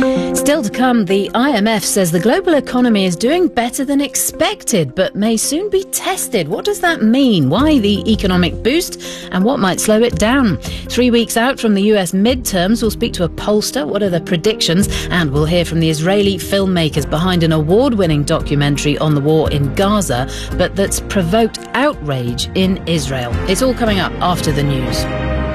Still to come, the IMF says the global economy is doing better than expected, but may soon be tested. What does that mean? Why the economic boost, and what might slow it down? 3 weeks out from the US midterms, we'll speak to a pollster. What are the predictions? And we'll hear from the Israeli filmmakers behind an award-winning documentary on the war in Gaza, but that's provoked outrage in Israel. It's all coming up after the news.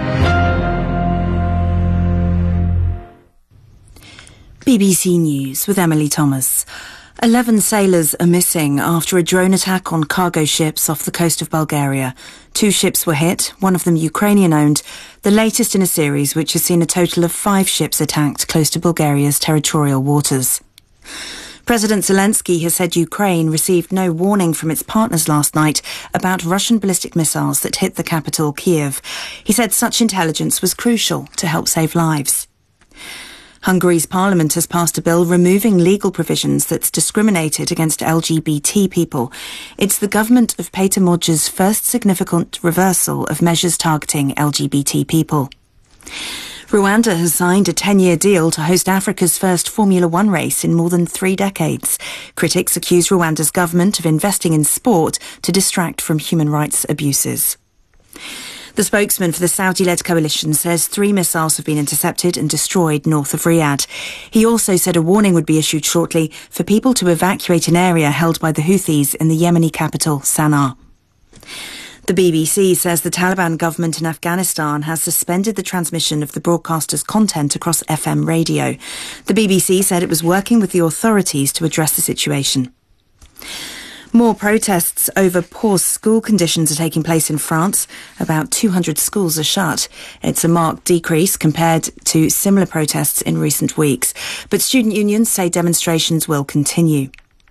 BBC News with Emily Thomas. 11 sailors are missing after a drone attack on cargo ships off the coast of Bulgaria. 2 ships were hit, one of them Ukrainian-owned, the latest in a series which has seen a total of 5 ships attacked close to Bulgaria's territorial waters. President Zelensky has said Ukraine received no warning from its partners last night about Russian ballistic missiles that hit the capital, Kiev. He said such intelligence was crucial to help save lives. Hungary's parliament has passed a bill removing legal provisions that's discriminated against LGBT people. It's the government of Peter Magyar's first significant reversal of measures targeting LGBT people. Rwanda has signed a 10-year deal to host Africa's first Formula One race in more than 3 decades. Critics accuse Rwanda's government of investing in sport to distract from human rights abuses. The spokesman for the Saudi-led coalition says 3 missiles have been intercepted and destroyed north of Riyadh. He also said a warning would be issued shortly for people to evacuate an area held by the Houthis in the Yemeni capital, Sana'a. The BBC says the Taliban government in Afghanistan has suspended the transmission of the broadcaster's content across FM radio. The BBC said it was working with the authorities to address the situation. More protests over poor school conditions are taking place in France. About 200 schools are shut. It's a marked decrease compared to similar protests in recent weeks. But student unions say demonstrations will continue.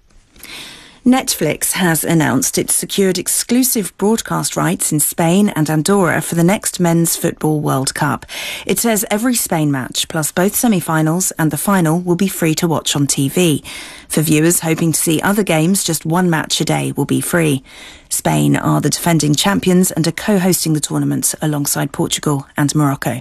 Netflix has announced it's secured exclusive broadcast rights in Spain and Andorra for the next Men's Football World Cup. It says every Spain match, plus both semi-finals and the final, will be free to watch on TV. For viewers hoping to see other games, just 1 match a day will be free. Spain are the defending champions and are co-hosting the tournament alongside Portugal and Morocco.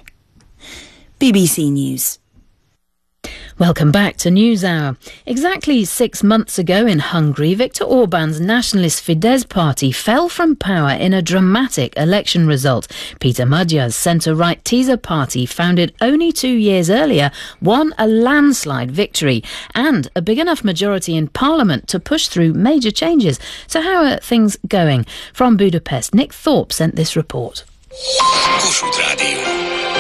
BBC News. Welcome back to NewsHour. Exactly 6 months ago in Hungary, Viktor Orban's nationalist Fidesz party fell from power in a dramatic election result. Peter Magyar's centre-right Teaser party, founded only 2 years earlier, won a landslide victory and a big enough majority in parliament to push through major changes. So how are things going? From Budapest, Nick Thorpe sent this report. Kossuth Rádió.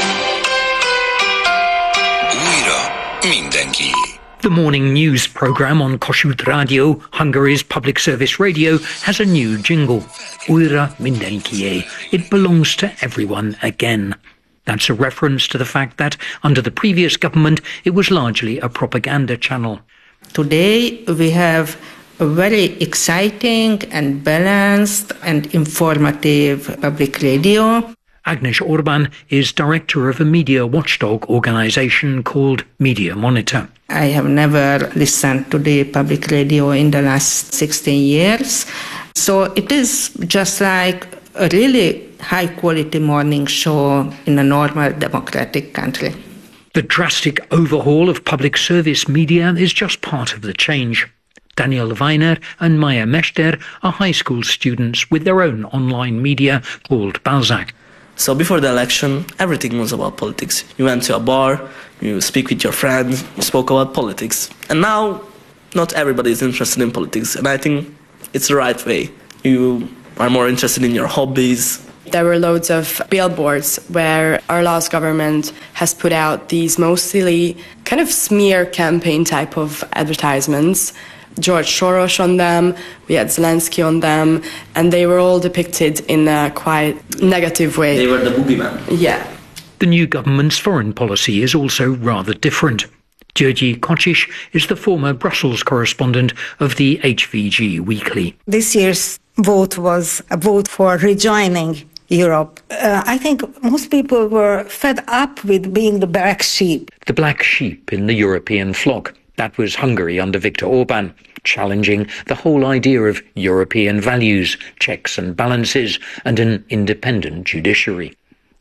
Mindenki. The morning news programme on Kossuth Rádió, Hungary's public service radio, has a new jingle. Újra mindenkié. It belongs to everyone again. That's a reference to the fact that, under the previous government, it was largely a propaganda channel. Today we have a very exciting and balanced and informative public radio. Agnes Orban is director of a media watchdog organisation called Media Monitor. I have never listened to the public radio in the last 16 years. So it is just like a really high-quality morning show in a normal democratic country. The drastic overhaul of public service media is just part of the change. Daniel Weiner and Maya Mester are high school students with their own online media called Balzac. So before the election, everything was about politics. You went to a bar, you speak with your friends, you spoke about politics. And now, not everybody is interested in politics. And I think it's the right way. You are more interested in your hobbies. There were loads of billboards where our last government has put out these mostly kind of smear campaign type of advertisements. George Soros on them, we had Zelensky on them, and they were all depicted in a quite negative way. They were the boogeyman. Yeah. The new government's foreign policy is also rather different. György Kocsis is the former Brussels correspondent of the HVG Weekly. This year's vote was a vote for rejoining Europe. I think most people were fed up with being the black sheep. The black sheep in the European flock. That was Hungary under Viktor Orban, challenging the whole idea of European values, checks and balances, and an independent judiciary.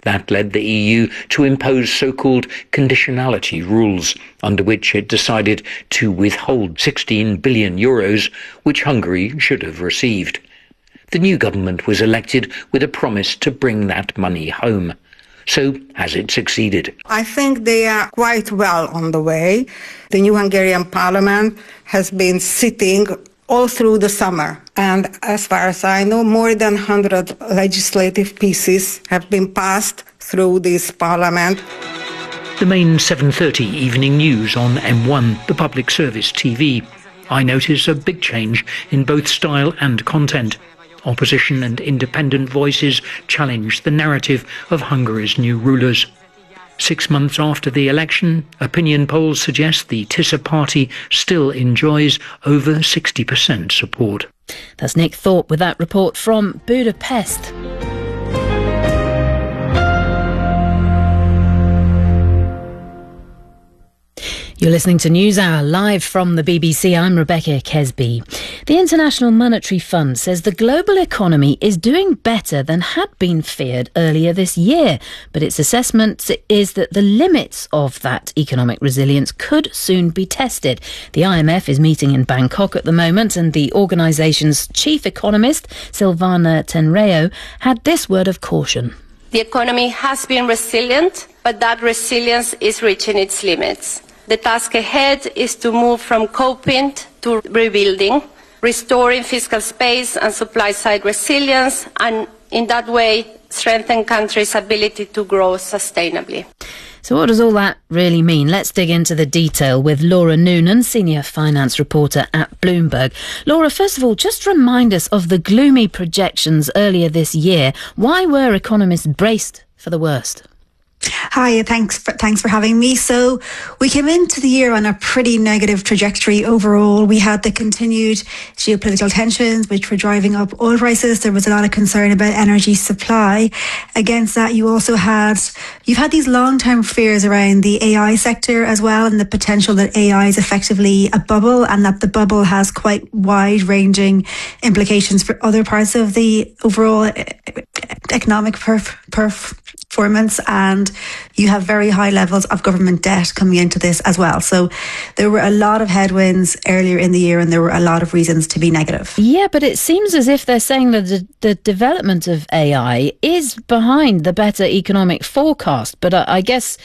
That led the EU to impose so-called conditionality rules, under which it decided to withhold 16 billion euros, which Hungary should have received. The new government was elected with a promise to bring that money home. So, has it succeeded? I think they are quite well on the way. The new Hungarian parliament has been sitting all through the summer. And as far as I know, more than 100 legislative pieces have been passed through this parliament. The main 7:30 evening news on M1, the public service TV. I notice a big change in both style and content. Opposition and independent voices challenge the narrative of Hungary's new rulers. 6 months after the election, opinion polls suggest the TISA party still enjoys over 60% support. That's Nick Thorpe with that report from Budapest. You're listening to NewsHour live from the BBC. I'm Rebecca Kesby. The International Monetary Fund says the global economy is doing better than had been feared earlier this year, but its assessment is that the limits of that economic resilience could soon be tested. The IMF is meeting in Bangkok at the moment, and the organisation's chief economist, Silvana Tenreo, had this word of caution. The economy has been resilient, but that resilience is reaching its limits. The task ahead is to move from coping to rebuilding, restoring fiscal space and supply-side resilience, and in that way strengthen countries' ability to grow sustainably. So what does all that really mean? Let's dig into the detail with Laura Noonan, senior finance reporter at Bloomberg. Laura, first of all, just remind us of the gloomy projections earlier this year. Why were economists braced for the worst? Hi, thanks for having me. So we came into the year on a pretty negative trajectory overall. We had the continued geopolitical tensions, which were driving up oil prices. There was a lot of concern about energy supply. Against that, you've had these long-term fears around the AI sector as well, and the potential that AI is effectively a bubble, and that the bubble has quite wide-ranging implications for other parts of the overall economic performance, and you have very high levels of government debt coming into this as well. So there were a lot of headwinds earlier in the year, and there were a lot of reasons to be negative. Yeah, but it seems as if they're saying that the development of AI is behind the better economic forecast. But I guess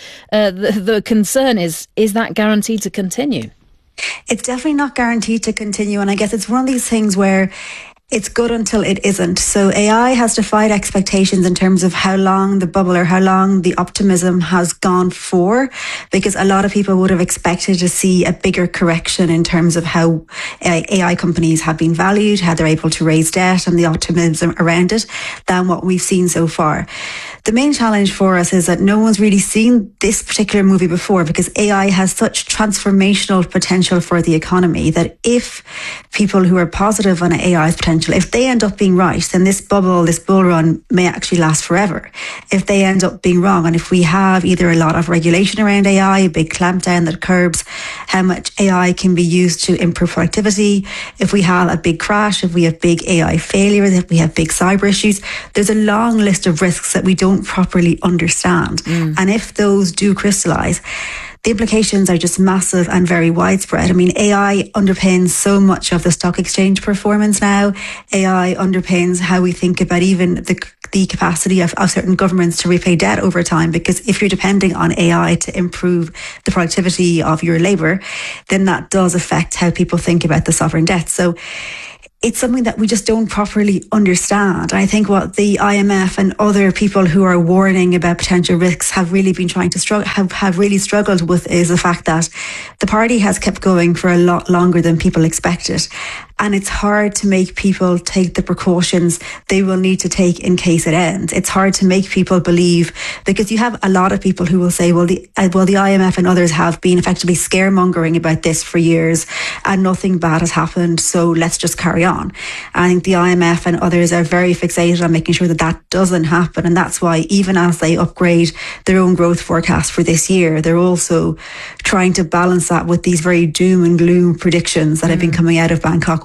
the concern is that guaranteed to continue? It's definitely not guaranteed to continue. And I guess it's one of these things where it's good until it isn't. So AI has defied expectations in terms of how long the bubble or how long the optimism has gone for, because a lot of people would have expected to see a bigger correction in terms of how AI companies have been valued, how they're able to raise debt, and the optimism around it, than what we've seen so far. The main challenge for us is that no one's really seen this particular movie before, because AI has such transformational potential for the economy that if people who are positive on AI's potential, if they end up being right, then this bull run may actually last forever. If they end up being wrong, and if we have either a lot of regulation around AI, a big clampdown that curbs how much AI can be used to improve productivity, if we have a big crash, if we have big AI failures, if we have big cyber issues, there's a long list of risks that we don't properly understand. And if those do crystallize, the implications are just massive and very widespread. I mean, AI underpins so much of the stock exchange performance now. AI underpins how we think about even the capacity of certain governments to repay debt over time, because if you're depending on AI to improve the productivity of your labour, then that does affect how people think about the sovereign debt. So it's something that we just don't properly understand. I think what the IMF and other people who are warning about potential risks have really been trying to have really struggled with is the fact that the party has kept going for a lot longer than people expected. And it's hard to make people take the precautions they will need to take in case it ends. It's hard to make people believe, because you have a lot of people who will say, well, the IMF and others have been effectively scaremongering about this for years and nothing bad has happened, so let's just carry on. I think the IMF and others are very fixated on making sure that that doesn't happen. And that's why even as they upgrade their own growth forecast for this year, they're also trying to balance that with these very doom and gloom predictions that have been coming out of Bangkok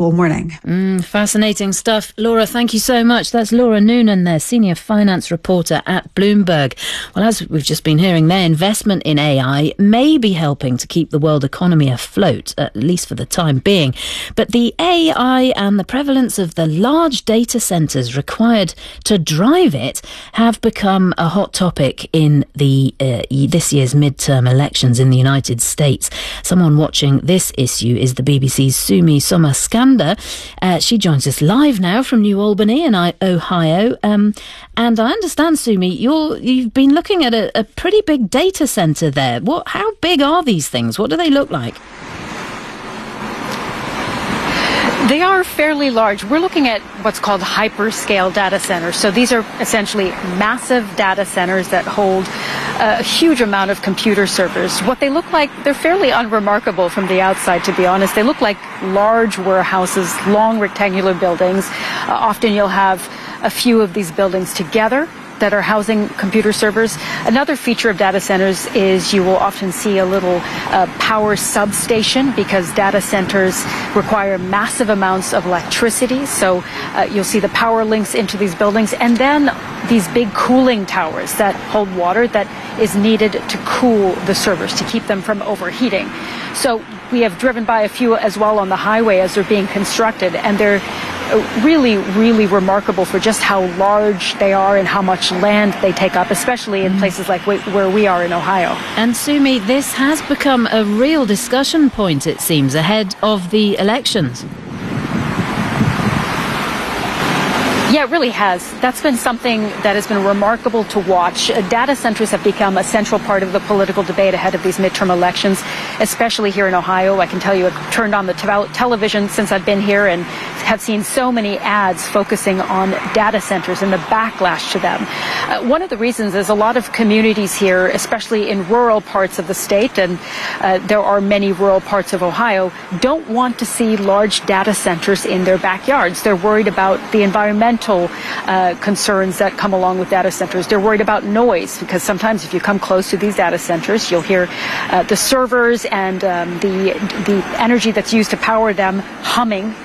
whole morning. Fascinating stuff. Laura, thank you so much. That's Laura Noonan there, senior finance reporter at Bloomberg. Well, as we've just been hearing there, investment in AI may be helping to keep the world economy afloat, at least for the time being. But the AI and the prevalence of the large data centres required to drive it have become a hot topic in the this year's midterm elections in the United States. Someone watching this issue is the BBC's Sumi Somaskanda. She joins us live now from New Albany in Ohio. And I understand, Sumi, you've been looking at a pretty big data centre there. How big are these things? What do they look like? They are fairly large. We're looking at what's called hyperscale data centers. So these are essentially massive data centers that hold a huge amount of computer servers. What they look like, they're fairly unremarkable from the outside, to be honest. They look like large warehouses, long rectangular buildings. Often you'll have a few of these buildings together that are housing computer servers. Another feature of data centers is you will often see a little power substation, because data centers require massive amounts of electricity. So you'll see the power links into these buildings, and then these big cooling towers that hold water that is needed to cool the servers, to keep them from overheating. So we have driven by a few as well on the highway as they're being constructed, and they're really, really remarkable for just how large they are and how much land they take up, especially in places like where we are in Ohio. And Sumi, this has become a real discussion point, it seems, ahead of the elections. Yeah, it really has. That's been something that has been remarkable to watch. Data centers have become a central part of the political debate ahead of these midterm elections, especially here in Ohio. I can tell you, I've turned on the television since I've been here and have seen so many ads focusing on data centers and the backlash to them. One of the reasons is a lot of communities here, especially in rural parts of the state, and there are many rural parts of Ohio, don't want to see large data centers in their backyards. They're worried about the environmental concerns that come along with data centers. They're worried about noise, because sometimes if you come close to these data centers, you'll hear the servers and the energy that's used to power them humming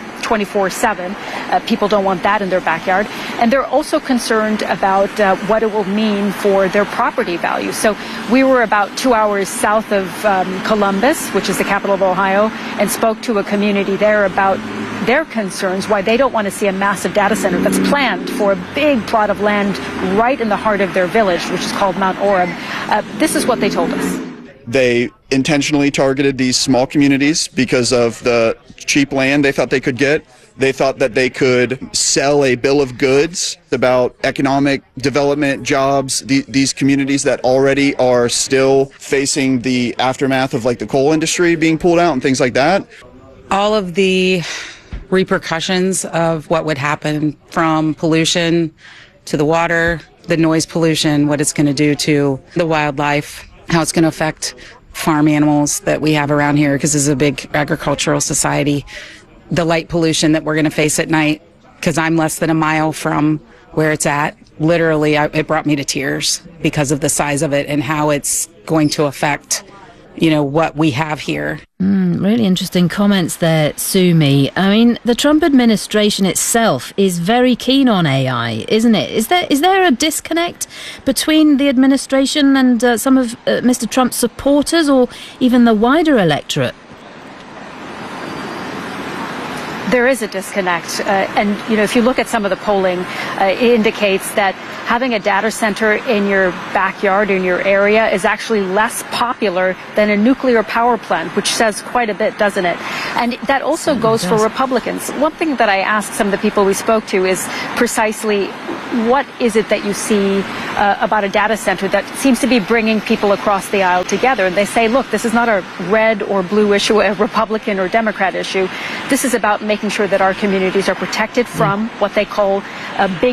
24/7. People don't want that in their backyard. And they're also concerned about what it will mean for their property value. So we were about 2 hours south of Columbus, which is the capital of Ohio, and spoke to a community there about their concerns, why they don't want to see a massive data center that's planned for a big plot of land right in the heart of their village, which is called Mount Orem. This is what they told us. They intentionally targeted these small communities because of the cheap land they thought they could get. They thought that they could sell a bill of goods about economic development, jobs, these communities that already are still facing the aftermath of like the coal industry being pulled out and things like that. All of the repercussions of what would happen, from pollution to the water, the noise pollution, what it's going to do to the wildlife, how it's going to affect farm animals that we have around here, because this is a big agricultural society, the light pollution that we're going to face at night, because I'm less than a mile from where it's at. Literally, it brought me to tears because of the size of it and how it's going to affect, what we have here. Really interesting comments there, Sumi. I mean, the Trump administration itself is very keen on AI, isn't it? Is there a disconnect between the administration and some of Mr. Trump's supporters, or even the wider electorate? There is a disconnect. And if you look at some of the polling, it indicates that having a data center in your backyard, in your area, is actually less popular than a nuclear power plant, which says quite a bit, doesn't it? And that also goes for Republicans. One thing that I asked some of the people we spoke to is precisely, what is it that you see about a data center that seems to be bringing people across the aisle together? And they say, look, this is not a red or blue issue, a Republican or Democrat issue. This is about making sure that our communities are protected from what they call big tech.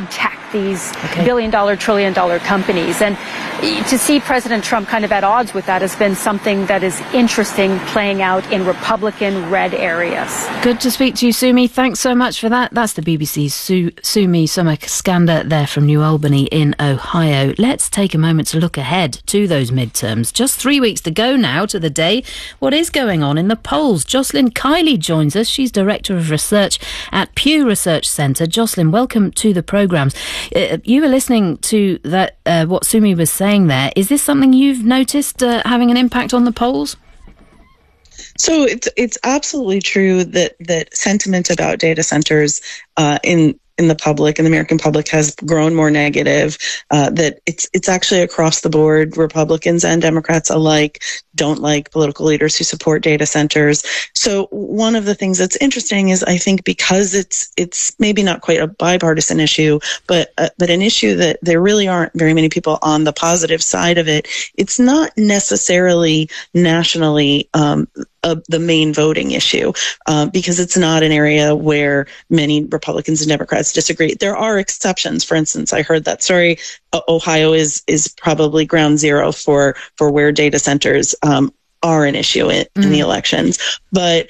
these billion-dollar, trillion-dollar companies. And to see President Trump kind of at odds with that has been something that is interesting playing out in Republican red areas. Good to speak to you, Sumi. Thanks so much for that. That's the BBC's Sumi Somaskanda there from New Albany in Ohio. Let's take a moment to look ahead to those midterms. Just 3 weeks to go now to the day. What is going on in the polls? Jocelyn Kiley joins us. She's Director of Research at Pew Research Centre. Jocelyn, welcome to the programmes. You were listening to that what Sumi was saying there. Is this something you've noticed having an impact on the polls? So it's absolutely true that sentiment about data centers in the public, in the American public, has grown more negative, that it's actually across the board. Republicans and Democrats alike don't like political leaders who support data centers. So one of the things that's interesting is, I think, because it's maybe not quite a bipartisan issue, but an issue that there really aren't very many people on the positive side of it. It's not necessarily nationally the main voting issue, because it's not an area where many Republicans and Democrats disagree. There are exceptions. For instance, I heard that story. Ohio is probably ground zero for where data centers are an issue in the elections, but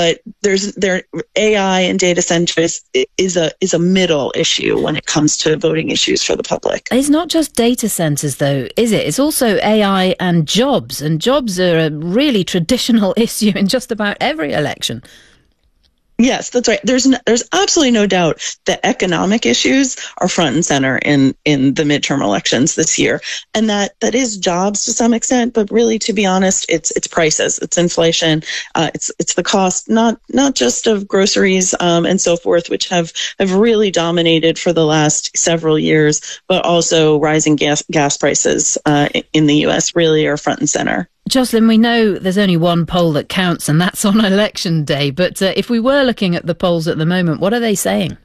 AI and data centers is a middle issue when it comes to voting issues for the public. It's not just data centers, though, is it? It's also AI and jobs are a really traditional issue in just about every election. Yes, that's right. There's absolutely no doubt that economic issues are front and center in the midterm elections this year, and that is jobs to some extent. But really, to be honest, it's prices, it's inflation, it's the cost, not just of groceries and so forth, which have really dominated for the last several years, but also rising gas prices in the U.S. really are front and center. Jocelyn, we know there's only one poll that counts, and that's on election day. But if we were looking at the polls at the moment, what are they saying?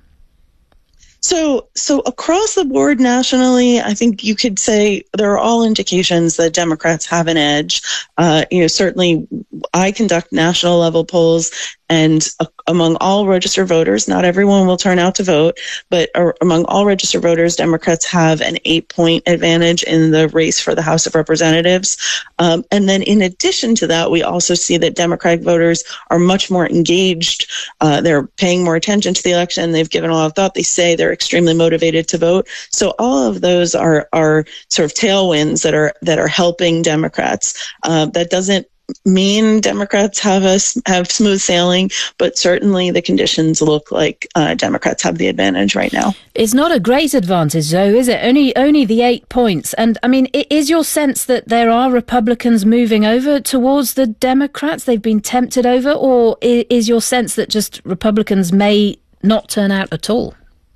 So across the board nationally, I think you could say there are all indications that Democrats have an edge. Certainly I conduct national level polls, and among all registered voters, not everyone will turn out to vote, but among all registered voters, Democrats have an 8-point advantage in the race for the House of Representatives. And then in addition to that, we also see that Democratic voters are much more engaged. They're paying more attention to the election. They've given a lot of thought. They say they're extremely motivated to vote. So all of those are sort of tailwinds that are helping Democrats. That doesn't mean Democrats have smooth sailing, but certainly the conditions look like Democrats have the advantage right now. It's not a great advantage, though, is it? Only the 8 points. And I mean, is your sense that there are Republicans moving over towards the Democrats? They've been tempted over, or is your sense that just Republicans may not turn out at all?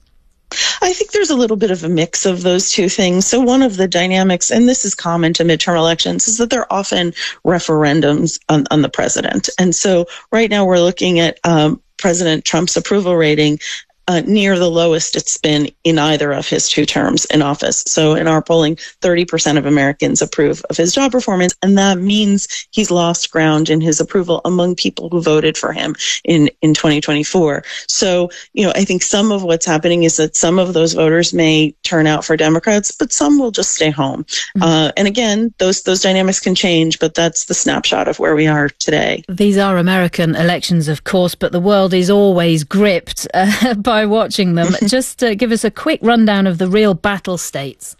I think there's a little bit of a mix of those two things. So one of the dynamics, and this is common to midterm elections, is that they're often referendums on the president. And so right now we're looking at President Trump's approval rating near the lowest it's been in either of his 2 terms in office. So in our polling, 30% of Americans approve of his job performance, and that means he's lost ground in his approval among people who voted for him in 2024. So, I think some of what's happening is that some of those voters may turn out for Democrats, but some will just stay home. And again, those dynamics can change, but that's the snapshot of where we are today. These are American elections, of course, but the world is always gripped by watching them. Just give us a quick rundown of the real battle states.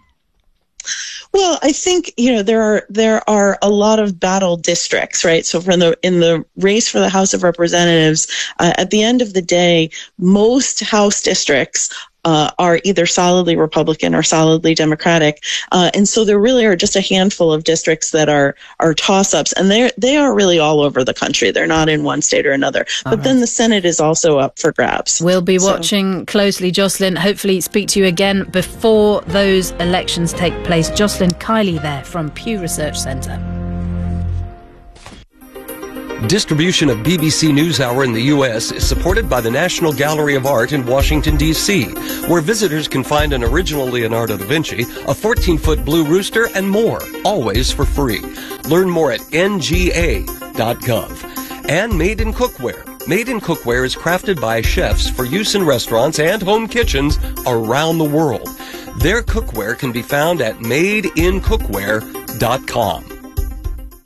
Well, I think there are a lot of battle districts, right? So in the race for the House of Representatives, at the end of the day, most House districts are either solidly Republican or solidly Democratic. And so there really are just a handful of districts that are toss-ups, and they are really all over the country. They're not in one state or another. But then the Senate is also up for grabs. We'll be watching closely, Jocelyn. Hopefully speak to you again before those elections take place. Jocelyn Kiley there from Pew Research Centre. Distribution of BBC NewsHour in the U.S. is supported by the National Gallery of Art in Washington, D.C., where visitors can find an original Leonardo da Vinci, a 14-foot blue rooster, and more, always for free. Learn more at nga.gov. And Made in Cookware, Made in Cookware is crafted by chefs for use in restaurants and home kitchens around the world. Their cookware can be found at madeincookware.com.